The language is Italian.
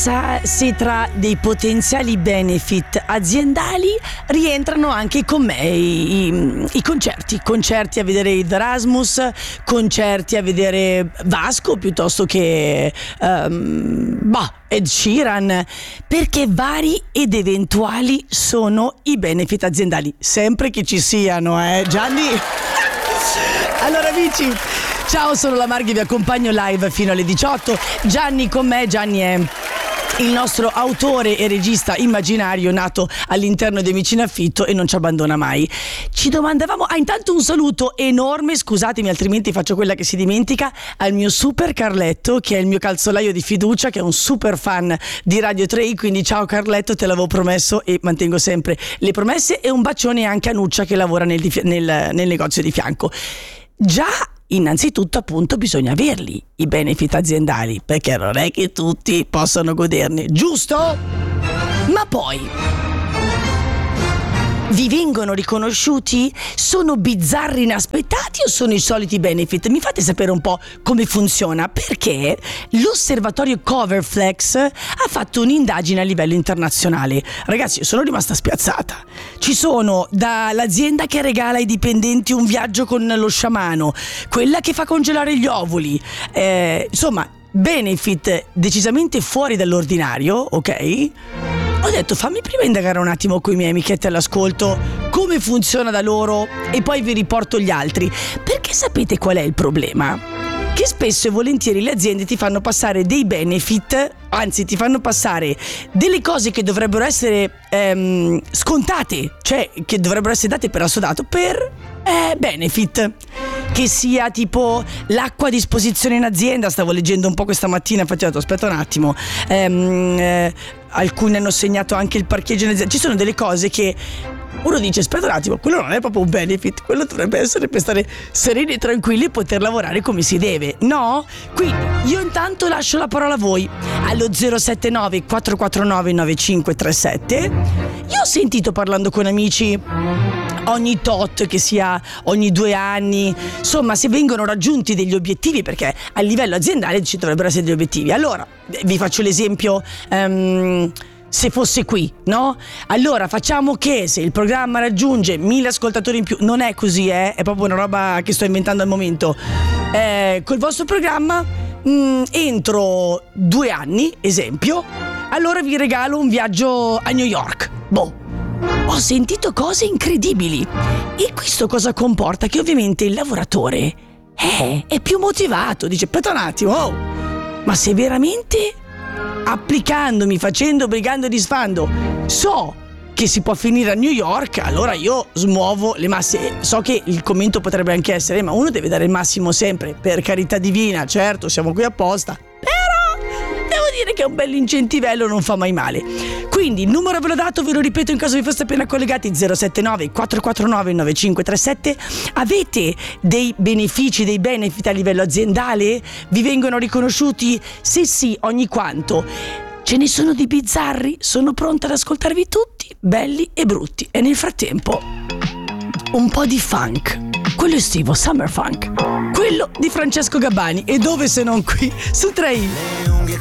chissà se tra dei potenziali benefit aziendali rientrano anche con me i concerti a vedere i The Rasmus, concerti a vedere Vasco piuttosto che Ed Sheeran, perché vari ed eventuali sono i benefit aziendali, sempre che ci siano, Gianni? Allora amici, ciao, sono la Marghi, vi accompagno live fino alle 18. Gianni con me. Gianni è il nostro autore e regista immaginario nato all'interno dei Amici in Affitto e non ci abbandona mai. Ci domandavamo, intanto un saluto enorme, scusatemi altrimenti faccio quella che si dimentica, al mio super Carletto, che è il mio calzolaio di fiducia, che è un super fan di Radio 3, quindi ciao Carletto, te l'avevo promesso e mantengo sempre le promesse, e un bacione anche a Nuccia che lavora nel negozio di fianco. Già, innanzitutto appunto bisogna averli i benefit aziendali, perché non è che tutti possano goderne, giusto? Ma poi vi vengono riconosciuti? Sono bizzarri, inaspettati o sono i soliti benefit? Mi fate sapere un po' come funziona, perché l'osservatorio Coverflex ha fatto un'indagine a livello internazionale. Ragazzi, io sono rimasta spiazzata. Ci sono dall'azienda che regala ai dipendenti un viaggio con lo sciamano, quella che fa congelare gli ovuli, insomma benefit decisamente fuori dall'ordinario, ok? Ho detto fammi prima indagare un attimo con i miei amichetti all'ascolto come funziona da loro e poi vi riporto gli altri, perché sapete qual è il problema? Che spesso e volentieri le aziende ti fanno passare dei benefit, anzi ti fanno passare delle cose che dovrebbero essere scontate, cioè che dovrebbero essere date per assodato, per benefit. Che sia tipo l'acqua a disposizione in azienda, stavo leggendo un po' questa mattina, infatti ho detto aspetta un attimo, alcuni hanno segnato anche il parcheggio in azienda. Ci sono delle cose che uno dice aspetta un attimo, quello non è proprio un benefit, quello dovrebbe essere per stare sereni e tranquilli e poter lavorare come si deve, no? Quindi io intanto lascio la parola a voi allo 079 449 9537. Io ho sentito, parlando con amici, ogni tot, che sia ogni 2 anni, insomma, se vengono raggiunti degli obiettivi, perché a livello aziendale ci dovrebbero essere degli obiettivi. Allora vi faccio l'esempio, se fosse qui, no? Allora facciamo che se il programma raggiunge 1000 ascoltatori in più, non è così, è proprio una roba che sto inventando al momento, col vostro programma entro 2 anni, esempio, allora vi regalo un viaggio a New York. Ho sentito cose incredibili, e questo cosa comporta? Che ovviamente il lavoratore è più motivato, dice aspetta un attimo, ma se veramente applicandomi, facendo, brigando e disfando so che si può finire a New York, allora io smuovo le masse. So che il commento potrebbe anche essere ma uno deve dare il massimo sempre, per carità divina, certo siamo qui apposta, però devo dire che un bel incentivello non fa mai male. Quindi il numero ve l'ho dato, ve lo ripeto in caso vi foste appena collegati, 079 449 9537. Avete dei benefici, dei benefit a livello aziendale? Vi vengono riconosciuti? Se sì, ogni quanto? Ce ne sono di bizzarri? Sono pronta ad ascoltarvi tutti, belli e brutti. E nel frattempo un po' di funk, quello estivo, summer funk, quello di Francesco Gabbani. E dove se non qui, su 3i. Le unghie